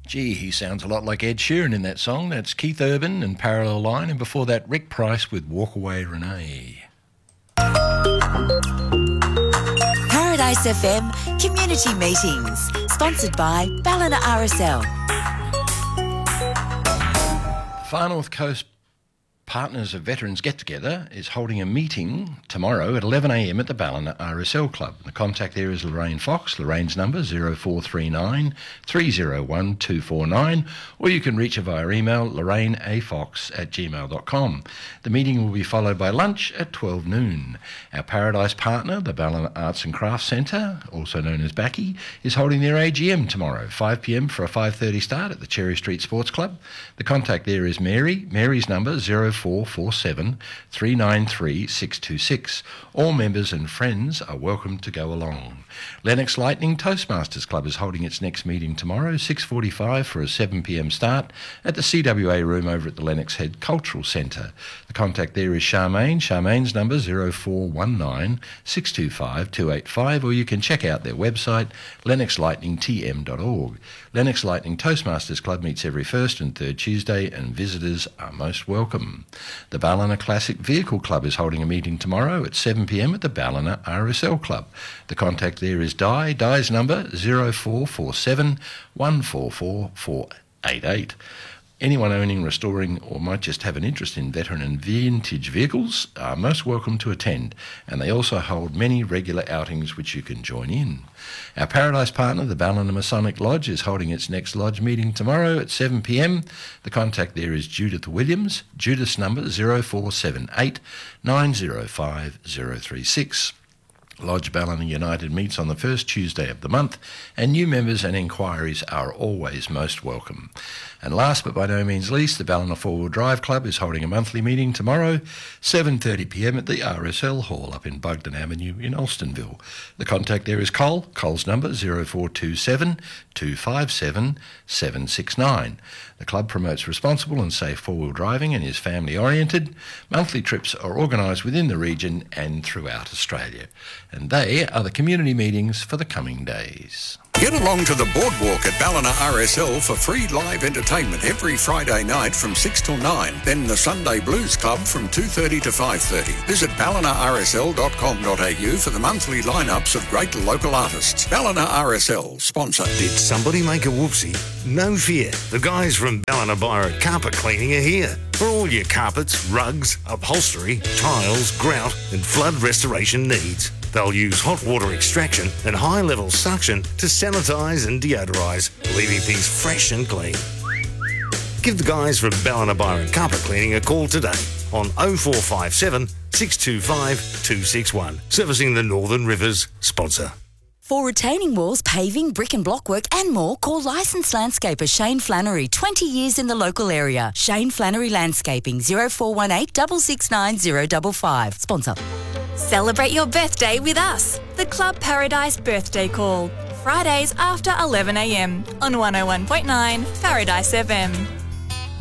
Gee, he sounds a lot like Ed Sheeran in that song. That's Keith Urban and Parallel Line, and before that, Rick Price with Walk Away Renee. Paradise FM Community Meetings, sponsored by Ballina RSL. Far North Coast Partners of Veterans Get-Together is holding a meeting tomorrow at 11 a.m. at the Ballina RSL Club. The contact there is Lorraine Fox. Lorraine's number 0439 301 249, or you can reach her via email lorraineafox@gmail.com. The meeting will be followed by lunch at 12 noon. Our Paradise partner, the Ballina Arts and Crafts Centre, also known as BACCI, is holding their AGM tomorrow, 5 p.m. for a 5:30 start at the Cherry Street Sports Club. The contact there is Mary. Mary's number 0447 393 626. All members and friends are welcome to go along. Lennox Lightning Toastmasters Club is holding its next meeting tomorrow, 6:45 for a 7 p.m. start at the CWA room over at the Lennox Head Cultural Centre. The contact there is Charmaine. Charmaine's number 0419 625 285, or you can check out their website lennoxlightningtm.org. Lennox Lightning Toastmasters Club meets every first and third Tuesday, and visitors are most welcome. The Ballina Classic Vehicle Club is holding a meeting tomorrow at 7 p.m. at the Ballina RSL Club. The contact there is Di. Di's number 0447 144 488. Anyone owning, restoring, or might just have an interest in veteran and vintage vehicles are most welcome to attend, and they also hold many regular outings which you can join in. Our Paradise partner, the Ballina Masonic Lodge, is holding its next lodge meeting tomorrow at 7 p.m. The contact there is Judith Williams. Judith's number 0478 905 036. Lodge Ballina United meets on the first Tuesday of the month, and new members and inquiries are always most welcome. And last but by no means least, the Ballina Four-Wheel Drive Club is holding a monthly meeting tomorrow, 7:30 p.m. at the RSL Hall up in Bugden Avenue in Alstonville. The contact there is Cole. Cole's number 0427 257 769. The club promotes responsible and safe four-wheel driving and is family-oriented. Monthly trips are organised within the region and throughout Australia. And they are the community meetings for the coming days. Get along to the boardwalk at Ballina RSL for free live entertainment every Friday night from 6 till 9. Then the Sunday Blues Club from 2:30 to 5:30. Visit ballinarsl.com.au for the monthly lineups of great local artists. Ballina RSL, sponsor. Did somebody make a whoopsie? No fear. The guys from Ballina Byron Carpet Cleaning are here. For all your carpets, rugs, upholstery, tiles, grout and flood restoration needs. They'll use hot water extraction and high-level suction to sanitise and deodorise, leaving things fresh and clean. Give the guys from Ballina Byron Carpet Cleaning a call today on 0457 625 261. Servicing the Northern Rivers sponsor. For retaining walls, paving, brick and block work and more, call licensed landscaper Shane Flannery, 20 years in the local area. Shane Flannery Landscaping, 0418 669 055. Sponsor. Celebrate your birthday with us. The Club Paradise Birthday Call. Fridays after 11 a.m. on 101.9 Paradise FM.